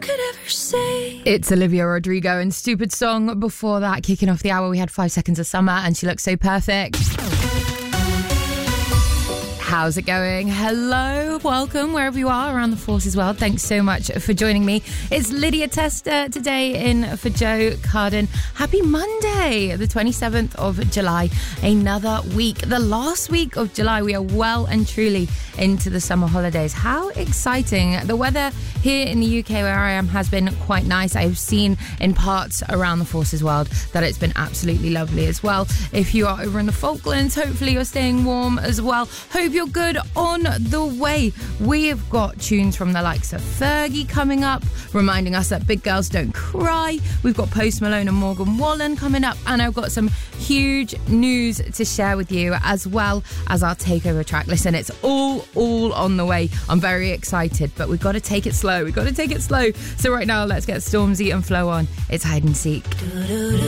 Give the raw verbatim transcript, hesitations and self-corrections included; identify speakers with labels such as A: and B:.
A: could ever say.
B: It's Olivia Rodrigo and Stupid Song. Before that, kicking off the hour, we had Five Seconds of Summer and She Looks So Perfect. How's it going? Hello, welcome wherever you are around the Forces world. Thanks so much for joining me. It's Lydia Tester today in for Joe Carden. Happy Monday, the twenty-seventh of July. Another week, the last week of July. We are well and truly into the summer holidays. How exciting. The weather here in the U K where I am has been quite nice. I've seen in parts around the Forces world that it's been absolutely lovely as well. If you are over in the Falklands, hopefully you're staying warm as well. Hope you're good on the way. We've got tunes from the likes of Fergie coming up, reminding us that big girls don't cry. We've got Post Malone and Morgan Wallen coming up, and I've got some huge news to share with you, as well as our takeover track. Listen, it's all all on the way. I'm very excited, but we've got to take it slow. We've got to take it slow. So right now, let's get Stormzy and Flo on. It's Hide and Seek.